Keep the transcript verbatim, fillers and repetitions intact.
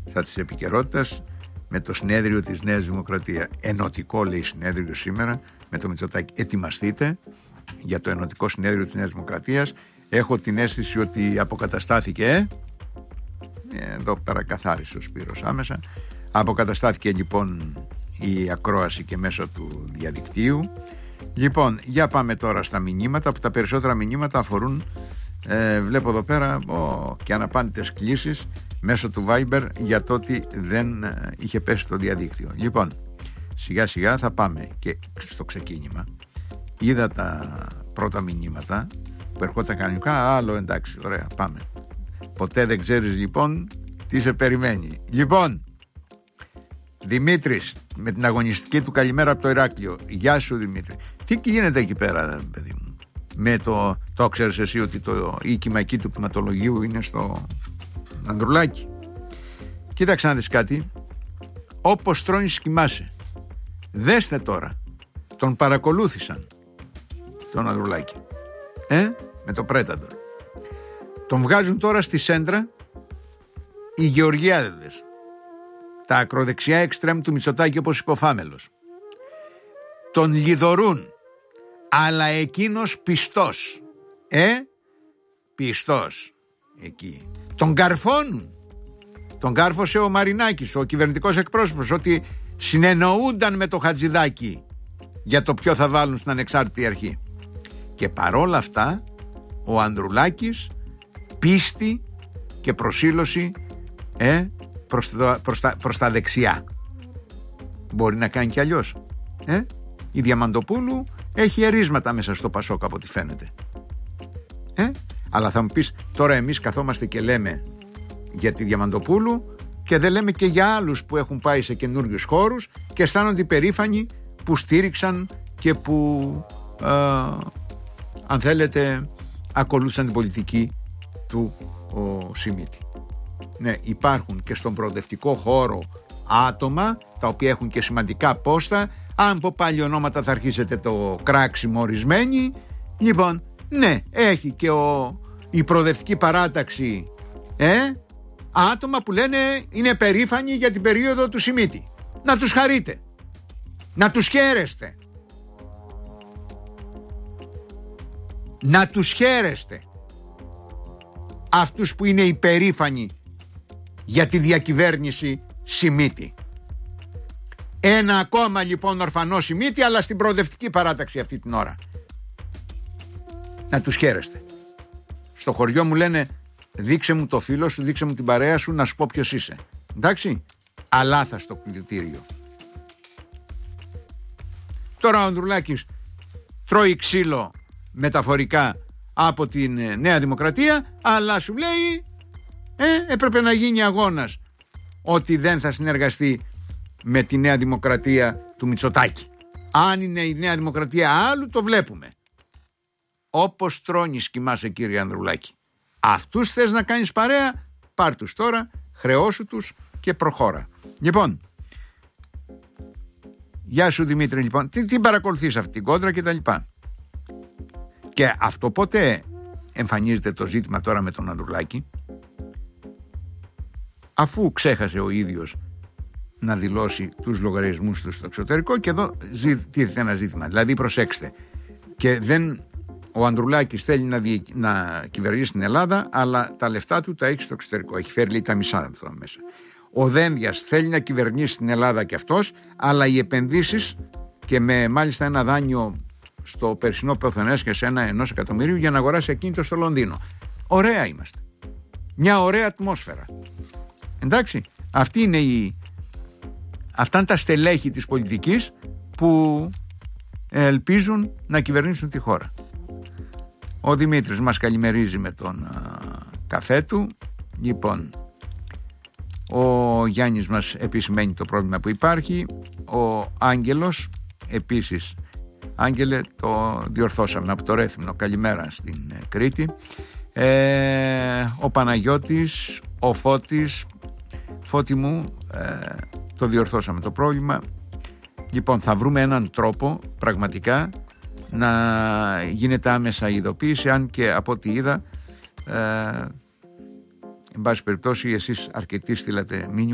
στα της επικαιρότητας με το συνέδριο της Νέας Δημοκρατία. Ενωτικό λέει συνέδριο σήμερα με το Μητσοτάκη. Ετοιμαστείτε για το ενωτικό συνέδριο της Νέας Δημοκρατίας. Έχω την αίσθηση ότι αποκαταστάθηκε ε? Εδώ παρακαθάρισε ο Σπύρος άμεσα. Αποκαταστάθηκε λοιπόν η ακρόαση και μέσω του διαδικτύου. Λοιπόν, για πάμε τώρα στα μηνύματα, που τα περισσότερα μηνύματα αφορούν ε, βλέπω εδώ πέρα ο, και αναπάντητες κλήσεις μέσω του Viber για το ότι δεν ε, είχε πέσει το διαδίκτυο. Λοιπόν, σιγά σιγά θα πάμε και στο ξεκίνημα. Είδα τα πρώτα μηνύματα που ερχόταν κανονικά. Άλλο εντάξει, ωραία, πάμε. Ποτέ δεν ξέρεις λοιπόν τι σε περιμένει. Λοιπόν, Δημήτρης με την αγωνιστική του καλημέρα από το Ηράκλειο. Γεια σου Δημήτρη. Τι γίνεται εκεί πέρα, παιδί μου? Με το, το ξέρεις εσύ ότι το οίκημα εκεί του κτηματολογίου είναι στο Ανδρουλάκι? Κοίταξε να δεις κάτι. Όπως τρώνεις κοιμάσαι. Δέστε τώρα. Τον παρακολούθησαν τον Ανδρουλάκι ε? με το Πρέταντορ. Τον βγάζουν τώρα στη σέντρα οι Γεωργιάδες, τα ακροδεξιά εξτρέμ του Μητσοτάκη, όπως είπε ο Φάμελος. Τον λιδωρούν, αλλά εκείνος πιστός ε πιστός εκεί. Τον καρφώνουν. Τον κάρφωσε ο Μαρινάκης, ο κυβερνητικός εκπρόσωπος, ότι συνεννοούνταν με το Χατζηδάκι για το ποιο θα βάλουν στην ανεξάρτητη αρχή. Και παρόλα αυτά ο Ανδρουλάκης πίστη και προσήλωση ε, προς, το, προς, τα, προς τα δεξιά. Μπορεί να κάνει κι αλλιώς ε? Η Διαμαντοπούλου έχει ερίσματα μέσα στο Πασόκ από ό,τι φαίνεται ε? Αλλά θα μου πεις, τώρα εμείς καθόμαστε και λέμε για τη Διαμαντοπούλου και δεν λέμε και για άλλους που έχουν πάει σε καινούριους χώρους και αισθάνονται περήφανοι που στήριξαν και που ε, αν θέλετε ακολούθησαν την πολιτική του ο Σιμίτη. Ναι, υπάρχουν και στον προοδευτικό χώρο άτομα τα οποία έχουν και σημαντικά πόστα. Αν πω πάλι ονόματα θα αρχίσετε το κράξιμο ορισμένοι. Λοιπόν, ναι, έχει και ο, η προοδευτική παράταξη ε, άτομα που λένε είναι περήφανοι για την περίοδο του Σιμίτη. Να τους χαρείτε, να τους χαίρεστε, να τους χαίρεστε αυτούς που είναι υπερήφανοι για τη διακυβέρνηση Σιμίτη. Ένα ακόμα λοιπόν ορφανό Σιμίτη, αλλά στην προοδευτική παράταξη αυτή την ώρα. Να τους χαίρεστε. Στο χωριό μου λένε δείξε μου το φίλο σου, δείξε μου την παρέα σου, να σου πω ποιος είσαι. Εντάξει, αλάθα στο πλητήριο. Τώρα ο Ανδρουλάκης τρώει ξύλο μεταφορικά από την Νέα Δημοκρατία, αλλά σου λέει ε, έπρεπε να γίνει αγώνας ότι δεν θα συνεργαστεί με τη Νέα Δημοκρατία του Μητσοτάκη. Αν είναι η Νέα Δημοκρατία άλλου, το βλέπουμε. Όπως τρώνεις κοιμάσαι, κύριε Ανδρουλάκη. Αυτούς θες να κάνεις παρέα, πάρ' τους τώρα, χρεώσου τους και προχώρα. Λοιπόν, γεια σου Δημήτρη, λοιπόν, τι, τι παρακολουθείς αυτή την κόντρα και τα λοιπά. Και αυτό πότε εμφανίζεται το ζήτημα τώρα με τον Ανδρουλάκη? Αφού ξέχασε ο ίδιος να δηλώσει τους λογαριασμούς του στο εξωτερικό και εδώ τίθεται ένα ζήτημα. Δηλαδή προσέξτε, και δεν, ο Ανδρουλάκης θέλει να, διε, να κυβερνήσει την Ελλάδα, αλλά τα λεφτά του τα έχει στο εξωτερικό. Έχει φέρει λέει τα μισά εδώ μέσα. Ο Δένδιας θέλει να κυβερνήσει την Ελλάδα και αυτός, αλλά οι επενδύσεις και με μάλιστα ένα δάνειο στο περσινό Πεθονές και σε ένα ενός εκατομμυρίου για να αγοράσει ακίνητο στο Λονδίνο. Ωραία είμαστε. Μια ωραία ατμόσφαιρα. Εντάξει, αυτή είναι η... αυτά είναι τα στελέχη της πολιτικής που ελπίζουν να κυβερνήσουν τη χώρα. Ο Δημήτρης μας καλημερίζει με τον α, καφέ του. Λοιπόν, ο Γιάννης μας επισημαίνει το πρόβλημα που υπάρχει. Ο Άγγελος επίσης, Άγγελε, το διορθώσαμε από το Ρέθυμνο, καλημέρα στην ε, Κρήτη. ε, Ο Παναγιώτης, ο Φώτης, Φώτη μου, ε, το διορθώσαμε το πρόβλημα. Λοιπόν, θα βρούμε έναν τρόπο πραγματικά να γίνεται άμεσα η ειδοποίηση, αν και από ό,τι είδα ε, εν πάση περιπτώσει εσείς αρκετοί στείλατε μήνυμα